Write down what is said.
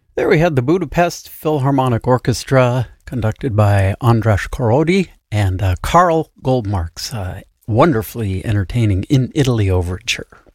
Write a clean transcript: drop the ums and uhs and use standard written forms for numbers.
There we had the Budapest Philharmonic Orchestra, conducted by András Korody and Karl Goldmark's wonderfully entertaining In Italy Overture.